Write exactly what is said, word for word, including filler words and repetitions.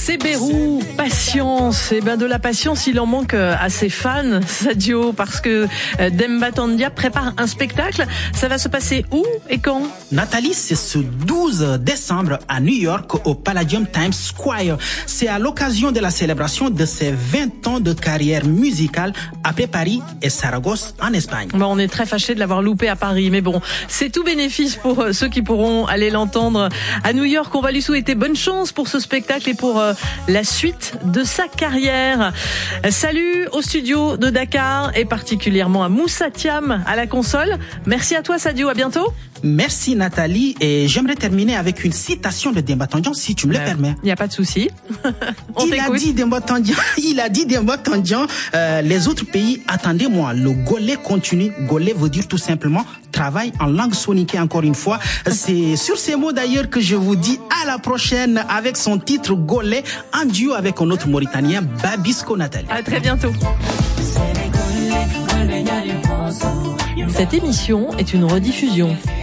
Sebérou, patience. Et ben de la patience, il en manque à ses fans, Sadio, parce que Demba Tandia prépare un spectacle. Ça va se passer où et quand? Nathalie, c'est ce douze décembre à New York au Palladium Times Square. C'est à l'occasion de la célébration de ses vingt ans de carrière musicale après Paris et Saragosse en Espagne. Bon, on est très fâchés de l'avoir loupé à Paris, mais bon, c'est tout bénéfice pour ceux qui pourront aller l'entendre à New York. On va lui souhaiter bonne chance pour ce spectacle et pour la suite de sa carrière. Salut au studio de Dakar et particulièrement à Moussa Thiam à la console. Merci à toi Sadio, à bientôt. Merci Nathalie, et j'aimerais terminer avec une citation de Demba Tandian si tu me le euh, permets. Il n'y a pas de souci. il, a dit, Demba Tandian, il a dit Demba Tandian, euh, les autres pays, attendez-moi, le Golé continue. Golé veut dire tout simplement travail en langue sonique encore une fois. C'est sur ces mots d'ailleurs que je vous dis à la prochaine avec son titre Golé en duo avec un autre Mauritanien, Babisco Nathalie. À très bientôt. Cette émission est une rediffusion.